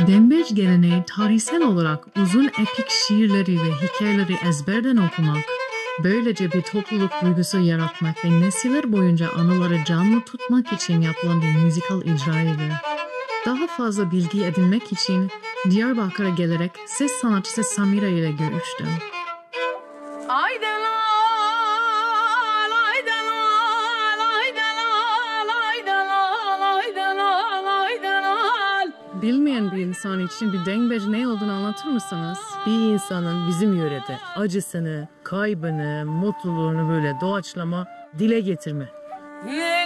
Dembej geleneği tarihsel olarak uzun epik şiirleri ve hikayeleri ezberden okumak, böylece bir topluluk duygusu yaratmak ve nesiller boyunca anıları canlı tutmak için yapılan bir müzikal icraydı. Daha fazla bilgi edinmek için Diyarbakır'a gelerek ses sanatçısı Samira ile görüştüm. Bilmeyen bir insan için bir dembej ne olduğunu anlatır mısınız? Bir insanın bizim yörede acısını, kaybını, mutluluğunu böyle doğaçlama dile getirme.